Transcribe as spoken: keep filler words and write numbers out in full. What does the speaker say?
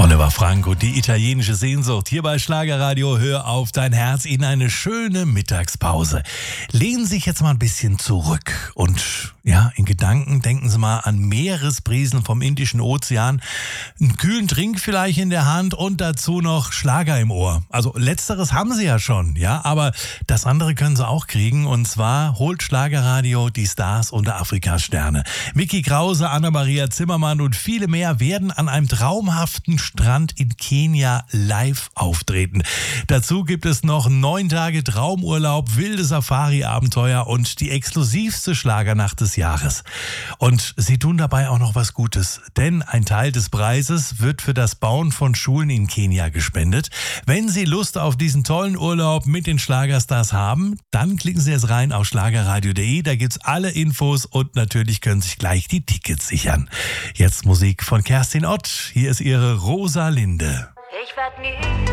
Oliver Frank und die italienische Sehnsucht hier bei Schlagerradio. Hör auf dein Herz, Ihnen eine schöne Mittagspause. Lehnen Sie sich jetzt mal ein bisschen zurück und ja, in Gedanken denken Sie mal an Meeresbrisen vom Indischen Ozean, einen kühlen Trink vielleicht in der Hand und dazu noch Schlager im Ohr. Also letzteres haben Sie ja schon, ja, aber das andere können Sie auch kriegen, und zwar holt Schlagerradio die Stars unter Afrika-Sterne. Micky Krause, Anna-Maria Zimmermann und viele mehr werden an einem traumhaften Strand in Kenia live auftreten. Dazu gibt es noch neun Tage Traumurlaub, wilde Safari-Abenteuer und die exklusivste Schlagernacht des Jahres. Und sie tun dabei auch noch was Gutes, denn ein Teil des Preises wird für das Bauen von Schulen in Kenia gespendet. Wenn Sie Lust auf diesen tollen Urlaub mit den Schlagerstars haben, dann klicken Sie jetzt rein auf schlagerradio punkt de, da gibt's alle Infos und natürlich können Sie sich gleich die Tickets sichern. Jetzt Musik von Kerstin Ott, hier ist ihre Rosa Linde. Ich werd nie